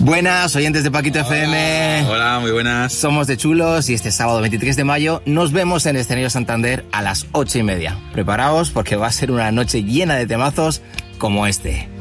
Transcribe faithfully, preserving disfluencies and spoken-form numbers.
Buenas, oyentes de Paquito Hola. F M. Hola, muy buenas. Somos de Chulos y este sábado veintitrés de mayo nos vemos en el escenario Santander a las ocho y media. Preparaos porque va a ser una noche llena de temazos como este.